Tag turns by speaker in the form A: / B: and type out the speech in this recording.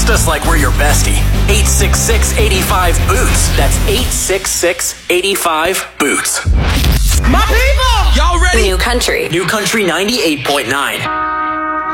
A: Text us like we're your bestie. 866-85-BOOTS. That's 866-85-BOOTS.
B: My people!
A: Y'all ready?
C: New Country.
A: New Country 98.9.